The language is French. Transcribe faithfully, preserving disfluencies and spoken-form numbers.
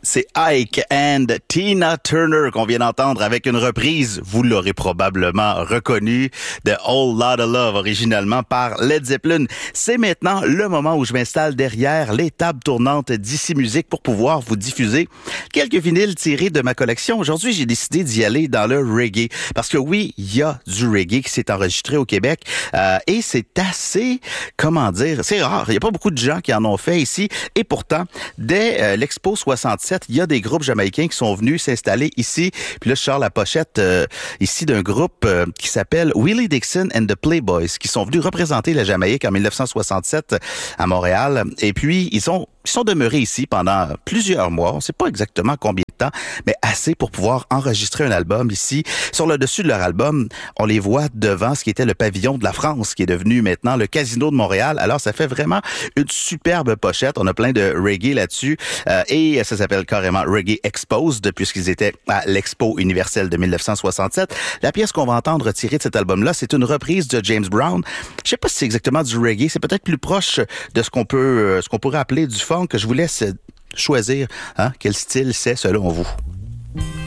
C'est Ike and Tina Turner qu'on vient d'entendre avec une reprise, vous l'aurez probablement reconnu, de Whole Lotta Love, originalement par Led Zeppelin. C'est maintenant le moment où je m'installe derrière les tables tournantes d'Ici Musique pour pouvoir vous diffuser quelques vinyles tirés de ma collection. Aujourd'hui, j'ai décidé d'y aller dans le reggae. Parce que oui, il y a du reggae qui s'est enregistré au Québec euh, et c'est assez, comment dire, c'est rare. Il n'y a pas beaucoup de gens qui en ont fait ici. Et pourtant, dès euh, l'Expo soixante-sept, il y a des groupes jamaïcains qui sont venus s'installer ici. Puis là, je sors la pochette euh, ici d'un groupe euh, qui s'appelle Willie Dixon and the Playboys, qui sont venus représenter la Jamaïque en dix-neuf cent soixante-sept à Montréal. Et puis, ils ont Ils sont demeurés ici pendant plusieurs mois. On ne sait pas exactement combien de temps, mais assez pour pouvoir enregistrer un album ici. Sur le dessus de leur album, on les voit devant ce qui était le pavillon de la France, qui est devenu maintenant le Casino de Montréal. Alors, ça fait vraiment une superbe pochette. On a plein de reggae là-dessus. Euh, et ça s'appelle carrément Reggae Exposed, puisqu'ils étaient à l'Expo universelle de dix-neuf cent soixante-sept. La pièce qu'on va entendre tirée de cet album-là, c'est une reprise de James Brown. Je sais pas si c'est exactement du reggae. C'est peut-être plus proche de ce qu'on peut, ce qu'on pourrait appeler du funk. Que je vous laisse choisir hein, quel style c'est selon vous.